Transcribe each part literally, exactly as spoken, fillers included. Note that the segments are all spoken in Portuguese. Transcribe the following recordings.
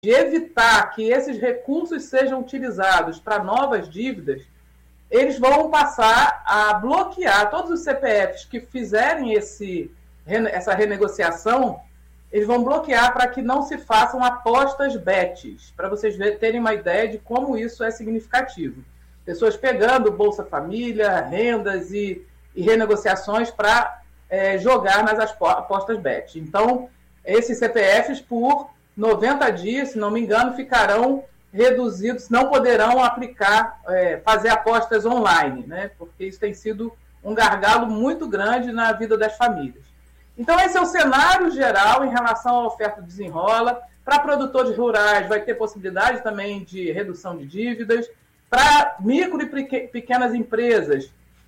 de evitar que esses recursos sejam utilizados para novas dívidas, eles vão passar a bloquear todos os C P Fs que fizerem esse, essa renegociação, eles vão bloquear para que não se façam apostas bets, para vocês terem uma ideia de como isso é significativo. Pessoas pegando Bolsa Família, rendas e, e renegociações para é, jogar nas apostas bet. Então, esses C P Fs, por noventa dias, se não me engano, ficarão reduzidos, não poderão aplicar, é, fazer apostas online, né? Porque isso tem sido um gargalo muito grande na vida das famílias. Então, esse é o cenário geral em relação à oferta do Desenrola. Para produtores rurais, vai ter possibilidade também de redução de dívidas. Para micro e pequenas empresas,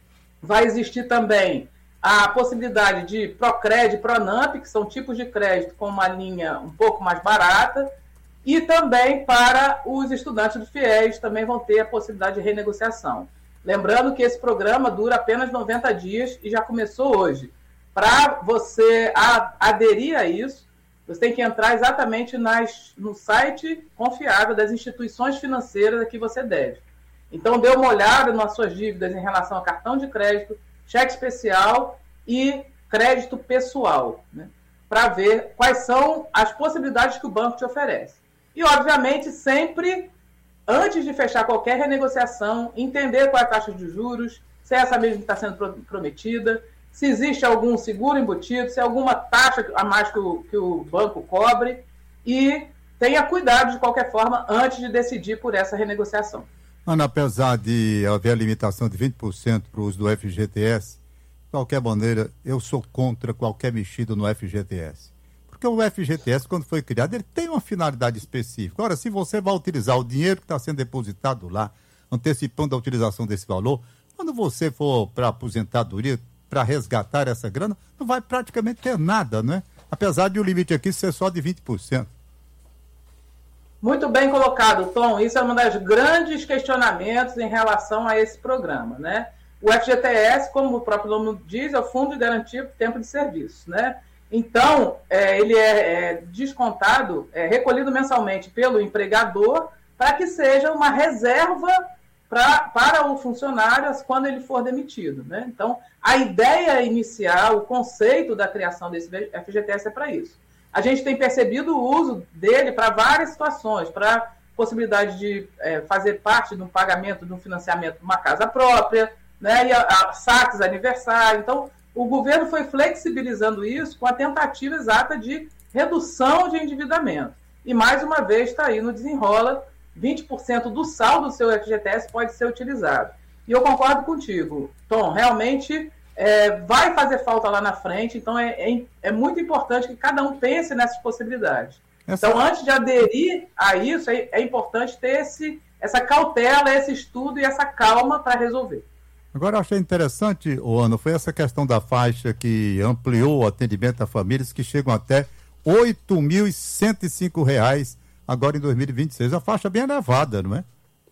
vai existir também a possibilidade de Procred e Pronamp, que são tipos de crédito com uma linha um pouco mais barata, e também para os estudantes do FIES também vão ter a possibilidade de renegociação. Lembrando que esse programa dura apenas noventa dias e já começou hoje. Para você aderir a isso, você tem que entrar exatamente nas, no site confiável das instituições financeiras a que você deve. Então, dê uma olhada nas suas dívidas em relação a cartão de crédito, cheque especial e crédito pessoal, né, para ver quais são as possibilidades que o banco te oferece. E, obviamente, sempre, antes de fechar qualquer renegociação, entender qual é a taxa de juros, se é essa mesmo que está sendo prometida, se existe algum seguro embutido, se é alguma taxa a mais que o, que o banco cobre, e tenha cuidado, de qualquer forma, antes de decidir por essa renegociação. Ana, apesar de haver a limitação de vinte por cento para o uso do F G T S, de qualquer maneira, eu sou contra qualquer mexida no F G T S. Porque o F G T S, quando foi criado, ele tem uma finalidade específica. Ora, se você vai utilizar o dinheiro que está sendo depositado lá, antecipando a utilização desse valor, quando você for para a aposentadoria, para resgatar essa grana, não vai praticamente ter nada, né? Apesar de o limite aqui ser só de vinte por cento. Muito bem colocado, Tom. Isso é um dos grandes questionamentos em relação a esse programa, né? O F G T S, como o próprio nome diz, é o Fundo de Garantia por Tempo de Serviço, né? Então, é, ele é, é descontado, é recolhido mensalmente pelo empregador para que seja uma reserva pra, para o funcionário quando ele for demitido, né? Então, a ideia inicial, o conceito da criação desse F G T S é para isso. A gente tem percebido o uso dele para várias situações, para possibilidade de é, fazer parte de um pagamento, de um financiamento de uma casa própria, né, e a, a saques aniversário. Então, o governo foi flexibilizando isso com a tentativa exata de redução de endividamento. E, mais uma vez, está aí no Desenrola, vinte por cento do saldo do seu F G T S pode ser utilizado. E eu concordo contigo, Tom, realmente é, vai fazer falta lá na frente, então é, é, é muito importante que cada um pense nessas possibilidades. Essa... Então, antes de aderir a isso, é, é importante ter esse, essa cautela, esse estudo e essa calma para resolver. Agora, eu achei interessante, Ana, foi essa questão da faixa que ampliou o atendimento a famílias que chegam até oito mil e cento e cinco reais agora em dois mil e vinte e seis. A faixa bem elevada, não é?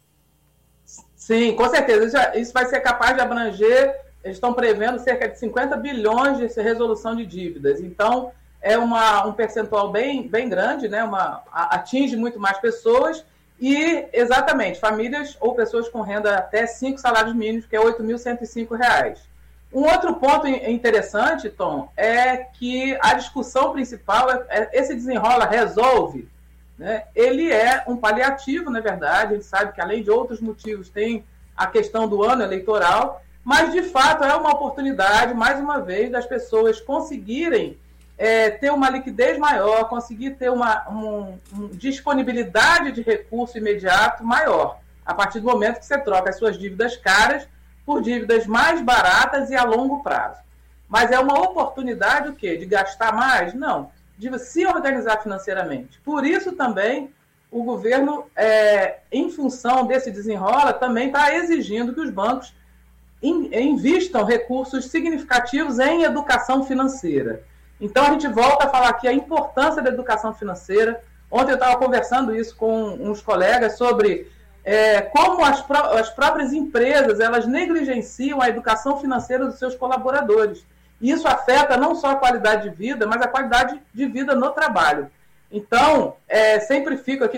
Sim, com certeza. Isso, isso vai ser capaz de abranger, eles estão prevendo cerca de cinquenta bilhões de resolução de dívidas. Então, é uma, um percentual bem, bem grande, né? Uma, atinge muito mais pessoas. E, exatamente, famílias ou pessoas com renda até cinco salários mínimos, que é oito mil cento e cinco reais. Um outro ponto interessante, Tom, é que a discussão principal, é, é esse Desenrola resolve, né? Ele é um paliativo, na verdade, a gente sabe que além de outros motivos tem a questão do ano eleitoral, mas de fato é uma oportunidade, mais uma vez, das pessoas conseguirem É, ter uma liquidez maior, conseguir ter uma um, um disponibilidade de recurso imediato maior, a partir do momento que você troca as suas dívidas caras por dívidas mais baratas e a longo prazo. Mas é uma oportunidade o quê? De gastar mais? Não, de se organizar financeiramente. Por isso também o governo, é, em função desse Desenrola, também está exigindo que os bancos in, invistam recursos significativos em educação financeira. Então, a gente volta a falar aqui a importância da educação financeira. Ontem eu estava conversando isso com uns colegas sobre é, como as, pró- as próprias empresas elas negligenciam a educação financeira dos seus colaboradores. E isso afeta não só a qualidade de vida, mas a qualidade de vida no trabalho. Então, é, sempre fico aqui